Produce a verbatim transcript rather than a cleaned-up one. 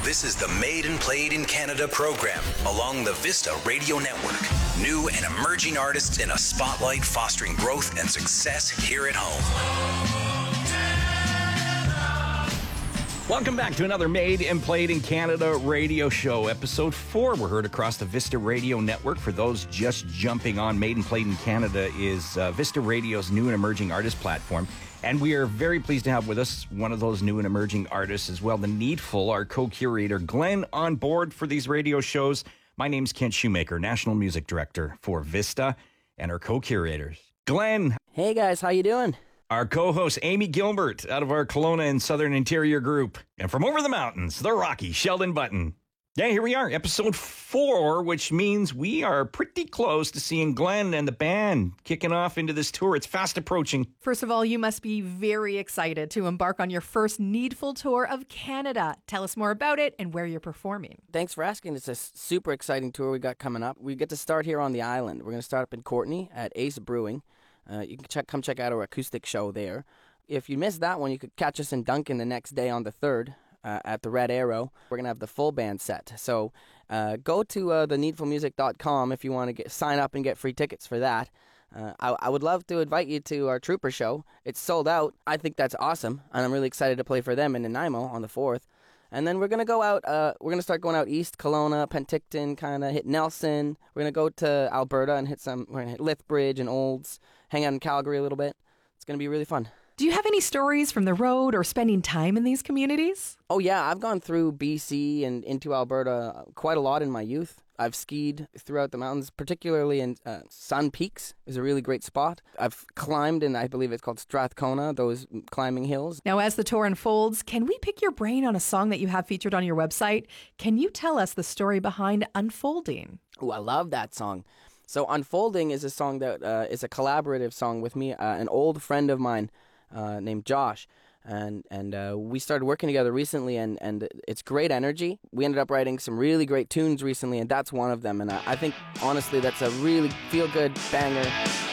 This is the Made and Played in Canada program along the Vista Radio Network. New and emerging artists in a spotlight fostering growth and success here at home. Welcome back to another Made and Played in Canada radio show. Episode four, we're heard across the Vista Radio Network. For those just jumping on, Made and Played in Canada is uh, Vista Radio's new and emerging artist platform. And we are very pleased to have with us one of those new and emerging artists as well, The Needful, our co-curator, Glenn, on board for these radio shows. My name's Kent Shoemaker, National Music Director for Vista, and our co-curators. Glenn. Hey guys, how you doing? Our co-host, Amy Gilbert, out of our Kelowna and Southern Interior group. And from over the mountains, the Rocky, Sheldon Button. Yeah, here we are, episode four, which means we are pretty close to seeing Glenn and the band kicking off into this tour. It's fast approaching. First of all, you must be very excited to embark on your first Needful tour of Canada. Tell us more about it and where you're performing. Thanks for asking. It's a super exciting tour we got coming up. We get to start here on the island. We're going to start up in Courtenay at Ace Brewing. Uh, you can check, come check out our acoustic show there. If you missed that one, you could catch us in Duncan the next day on the third uh, at the Red Arrow. We're going to have the full band set. So uh, go to uh, the needful music dot com if you want to get, sign up and get free tickets for that. Uh, I, I would love to invite you to our Trooper show. It's sold out. I think that's awesome, and I'm really excited to play for them in Nanaimo on the fourth. And then we're going to go out, uh, we're going to start going out east, Kelowna, Penticton, kind of hit Nelson. We're going to go to Alberta and hit some, we're going to hit Lethbridge and Olds, hang out in Calgary a little bit. It's going to be really fun. Do you have any stories from the road or spending time in these communities? Oh yeah, I've gone through B C and into Alberta quite a lot in my youth. I've skied throughout the mountains, particularly in uh, Sun Peaks is a really great spot. I've climbed in, I believe it's called Strathcona, those climbing hills. Now, as the tour unfolds, can we pick your brain on a song that you have featured on your website? Can you tell us the story behind Unfolding? Oh, I love that song. So Unfolding is a song that uh, is a collaborative song with me, uh, an old friend of mine uh, named Josh. And and uh, we started working together recently, and, and it's great energy. We ended up writing some really great tunes recently, and that's one of them. And I, I think, honestly, that's a really feel-good banger.